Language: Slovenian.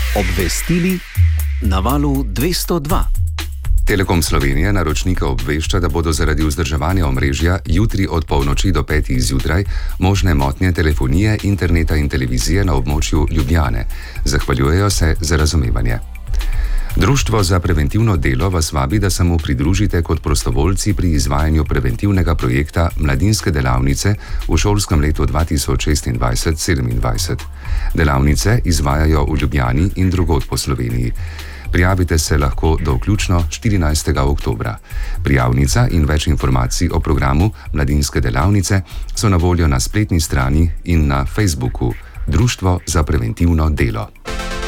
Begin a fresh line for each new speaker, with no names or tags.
Obvestili na valu 202.
Telekom Slovenije naročnika obvešča, da bodo zaradi vzdrževanja omrežja jutri od polnoči do 5. zjutraj možne motnje telefonije, interneta in televizije na območju Ljubljane. Zahvaljujejo se za razumevanje. Društvo za preventivno delo vas vabi, da se mu pridružite kot prostovoljci pri izvajanju preventivnega projekta Mladinske delavnice v šolskem letu 2026-27. Delavnice izvajajo v Ljubljani in drugod po Sloveniji. Prijavite se lahko do vključno 14. oktobra. Prijavnica in več informacij o programu Mladinske delavnice so na voljo na spletni strani in na Facebooku Društvo za preventivno delo.